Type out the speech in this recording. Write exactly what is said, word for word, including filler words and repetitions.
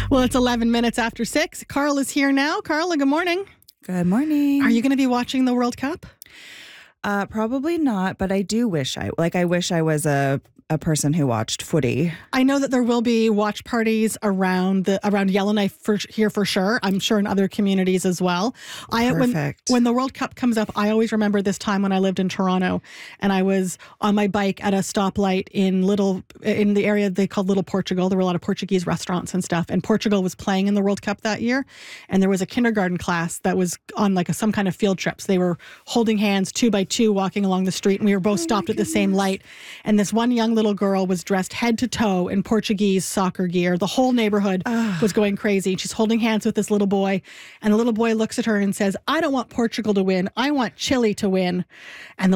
Well, it's eleven minutes after six. Carl is here now. Carla, good morning. Good morning. Are you going to be watching the World Cup? Uh, probably not, but I do wish I like. I wish I was a a person who watched footy. I know that there will be watch parties around the around Yellowknife for here for sure. I'm sure in other communities as well. I Perfect. when when the World Cup comes up, I always remember this time when I lived in Toronto, and I was on my bike at a stoplight in little in the area they called Little Portugal. There were a lot of Portuguese restaurants and stuff, and Portugal was playing in the World Cup that year, and there was a kindergarten class that was on like a, some kind of field trip. So they were holding hands two by two, walking along the street, and we were both Oh stopped my at the same goodness. light. And this one young little girl was dressed head to toe in Portuguese soccer gear. The whole neighborhood was going crazy. She's holding hands with this little boy, and the little boy looks at her and says, "I don't want Portugal to win. I want Chile to win." And the